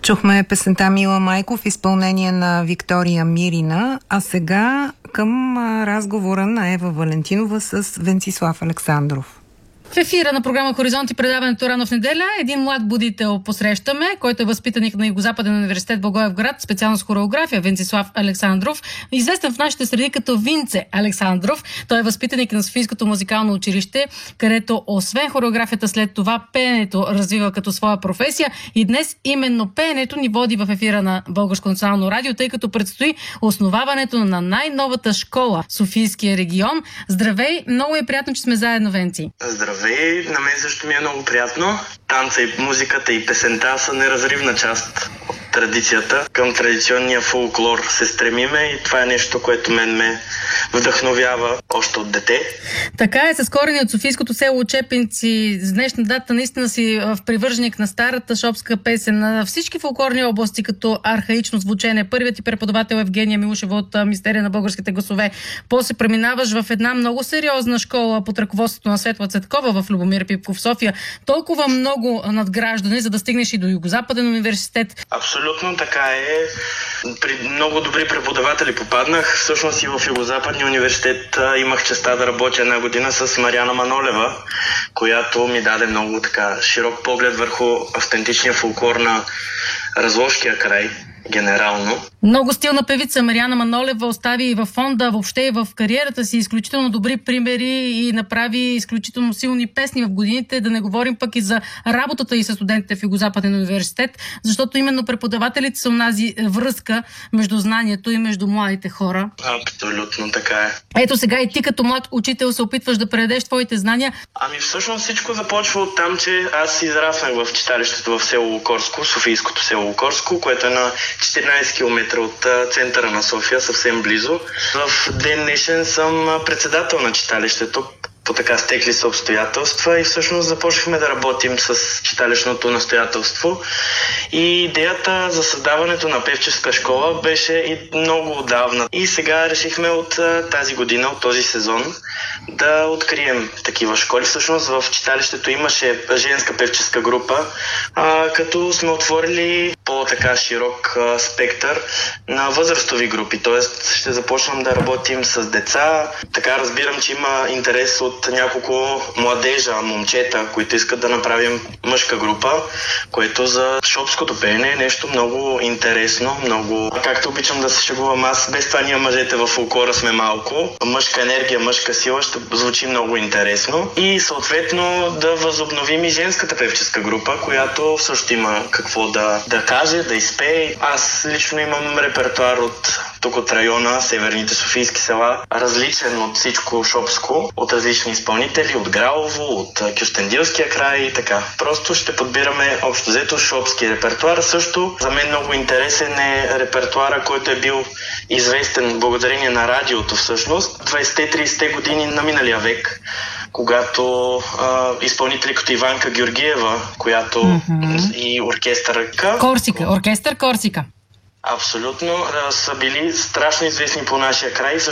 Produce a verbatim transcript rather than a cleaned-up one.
Чухме песента Мила Майков в изпълнение на Виктория Мирина, а сега към разговора на Ева Валентинова с Венцислав Александров. В ефира на програма Хоризонт и предаването Рано в неделя един млад будител посрещаме, който е възпитаник на Югозападен университет Благоевград, специалност хореография, Венцислав Александров, известен в нашите среди като Винце Александров. Той е възпитаник на Софийското музикално училище, където освен хореографията след това пеенето развива като своя професия и днес именно пеенето ни води в ефира на Българско национално радио, тъй като предстои основаването на най-новата школа в Софийския регион. Здравей, много е приятно, че сме заедно, Венци. Здравей, на мен също ми е много приятно. Танца и музиката и песента са неразривна част от традицията. Към традиционния фолклор се стремиме и това е нещо, което мен ме вдъхновява още от дете. Така е, с корени от Софийското село Чепинци. С днешна дата наистина си в привърженик на старата шопска песен, на всички фолклорни области, като архаично звучене. Първият ти преподавател Евгения Милушева от Мистерия на българските гласове. После преминаваш в една много сериозна школа под ръководството на Светла Цветкова в Любомир Пипков в София. Толкова много надграждане, за да стигнеш и до Югозападен университет. Абсолютно така е. При много добри преподаватели попаднах. Всъщност и в Югозападния университет имах честта да работя една година с Мариана Манолева, която ми даде много така широк поглед върху автентичния фолклор на Разложкия край. Генерално. Много стилна певица Мариана Манолева остави и във фонда, въобще и в кариерата си изключително добри примери и направи изключително силни песни в годините. Да не говорим пък и за работата и с студентите в Югозападен университет, защото именно преподавателите са онази връзка между знанието и между младите хора. Абсолютно така е. Ето сега и ти като млад учител се опитваш да предадеш твоите знания. Ами всъщност всичко започва от там, че аз израснах в читалището в село Лукорско, Софийското село Лукорско, което е на четиринайсет километра от центъра на София, съвсем близо. В ден днешен съм председател на читалището. По така стекли са обстоятелства и всъщност започнахме да работим с читалищното настоятелство. И идеята за създаването на певческа школа беше и много отдавна. И сега решихме от тази година, от този сезон, да открием такива школи. Всъщност в читалището имаше женска певческа група, а, като сме отворили по-така широк а, спектър на възрастови групи. Тоест ще започнем да работим с деца. Така разбирам, че има интерес от от няколко младежа, момчета, които искат да направим мъжка група, което за шопското пеене е нещо много интересно, много... Както обичам да се шегувам аз, без това ние мъжете в фолклора сме малко. Мъжка енергия, мъжка сила ще звучи много интересно. И съответно да възобновим и женската певческа група, която също има какво да, да каже, да изпее. Аз лично имам репертуар от тук от района, северните софийски села, различен от всичко шопско, от различни изпълнители, от Гралово, от Кюстендилския край и така. Просто ще подбираме общо взето шопски репертуар. Също за мен много интересен е репертуара, който е бил известен благодарение на радиото всъщност. двайсетте-трийсетте години на миналия век, когато а, изпълнители като Иванка Георгиева, която mm-hmm. и оркестър Корсика, оркестър Корсика. Абсолютно са били страшно известни по нашия край.